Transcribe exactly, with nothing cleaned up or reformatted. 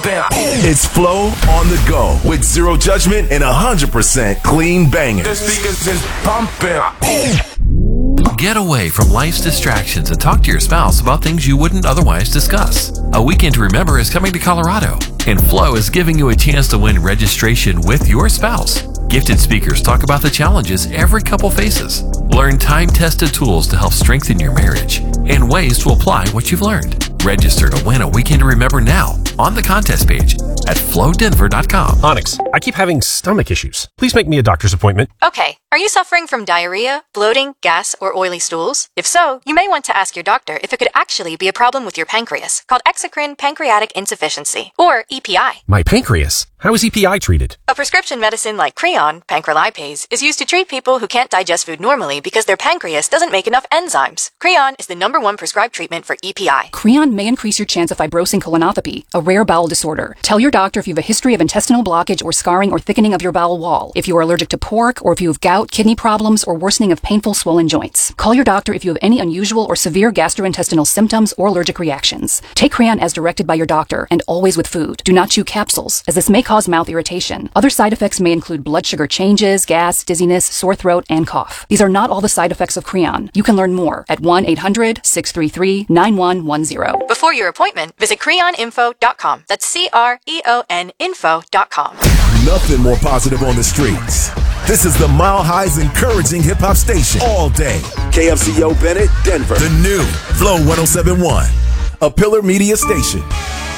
It's Flow on the go with zero judgment and one hundred percent clean bangers. The speakers is pumping. Get away from life's distractions and talk to your spouse about things you wouldn't otherwise discuss. A Weekend to Remember is coming to Colorado, and Flow is giving you a chance to win registration with your spouse. Gifted speakers talk about the challenges every couple faces. Learn time-tested tools to help strengthen your marriage and ways to apply what you've learned. Register to win a Weekend to Remember now on the contest page at flow denver dot com. Onyx, I keep having stomach issues. Please make me a doctor's appointment. Okay. Are you suffering from diarrhea, bloating, gas, or oily stools? If so, you may want to ask your doctor if it could actually be a problem with your pancreas, called exocrine pancreatic insufficiency, or E P I. My pancreas? How is E P I treated? A prescription medicine like Creon, pancrelipase, is used to treat people who can't digest food normally because their pancreas doesn't make enough enzymes. Creon is the number one prescribed treatment for E P I. Creon may increase your chance of fibrosing colonopathy, a rare bowel disorder. Tell your doctor if you have a history of intestinal blockage or scarring or thickening of your bowel wall, if you are allergic to pork, or if you have gout, kidney problems, or worsening of painful swollen joints. Call your doctor if you have any unusual or severe gastrointestinal symptoms or allergic reactions. Take Creon as directed by your doctor, and always with food. Do not chew capsules, as this may cause mouth irritation. Other side effects may include blood sugar changes, gas, dizziness, sore throat, and cough. These are not all the side effects of Creon. You can learn more at one eight hundred, six three three, nine one one zero. Before your appointment, visit creon info dot com. That's C R E O N info dot com. Nothing more positive on the streets. This is the Mile High's encouraging hip-hop station all day. K F C O Bennett, Denver. The new Flow one oh seven point one, a Pillar Media station.